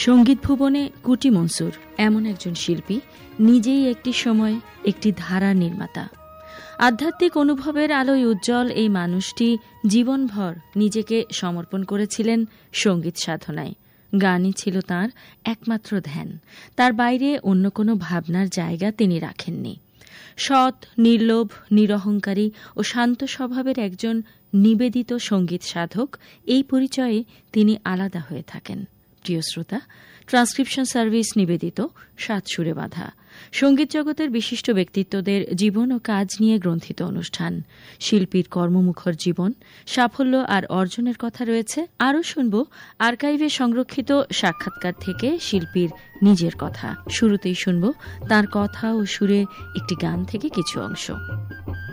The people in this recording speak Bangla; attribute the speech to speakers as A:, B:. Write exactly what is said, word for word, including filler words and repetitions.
A: সঙ্গীত ভুবনে কুটি মনসুর এমন একজন শিল্পী, নিজেই একটি সময় একটি ধারা নির্মাতা। আধ্যাত্মিক অনুভবের আলোয় উজ্জ্বল এই মানুষটি জীবনভর নিজেকে সমর্পণ করেছিলেন সঙ্গীত সাধনায়। গানই ছিল তাঁর একমাত্র ধ্যান। তার বাইরে অন্য কোনো ভাবনার জায়গা তিনি রাখেননি। সৎ, নির্লোভ, নিরহংকারী ও শান্ত স্বভাবের একজন নিবেদিত সঙ্গীত সাধক, এই পরিচয়ে তিনি আলাদা হয়ে থাকেন। প্রিয় শ্রোতা, ট্রান্সক্রিপশন সার্ভিস নিবেদিত সাত সুরে বাঁধা সঙ্গীত জগতের বিশিষ্ট ব্যক্তিত্বদের জীবন ও কাজ নিয়ে গ্রন্থিত অনুষ্ঠান। শিল্পীর কর্মমুখর জীবন, সাফল্য আর অর্জনের কথা রয়েছে। আরও শুনব আর্কাইভে সংরক্ষিত সাক্ষাৎকার থেকে শিল্পীর নিজের কথা। শুরুতেই শুনব তার কথা ও সুরে একটি গান থেকে কিছু অংশ।